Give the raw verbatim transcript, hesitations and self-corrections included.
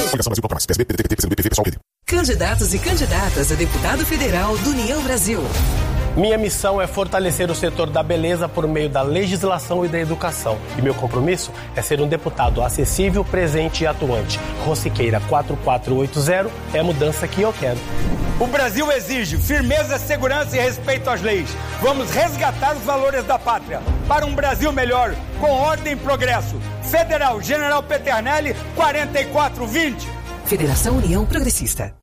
Brasil Patronas, P S B, P D T, P C do B, P V, P SOL, P D. Candidatos e candidatas a deputado federal do União Brasil. Minha missão é fortalecer o setor da beleza por meio da legislação e da educação. E meu compromisso é ser um deputado acessível, presente e atuante. Rossiqueira quatro quatro oito zero é a mudança que eu quero. O Brasil exige firmeza, segurança e respeito às leis. Vamos resgatar os valores da pátria para um Brasil melhor, com ordem e progresso. Federal General Peternelli, quarenta e quatro vinte. Federação União Progressista.